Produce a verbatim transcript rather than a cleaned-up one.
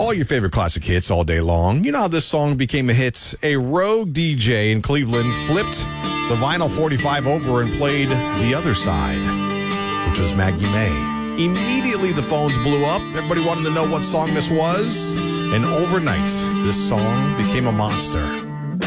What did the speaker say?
all your favorite classic hits all day long. You know how this song became a hit? A rogue D J in Cleveland flipped the vinyl forty-five over and played The Other Side, which was Maggie May. Immediately the phones blew up. Everybody wanted to know what song this was. And overnight, this song became a monster.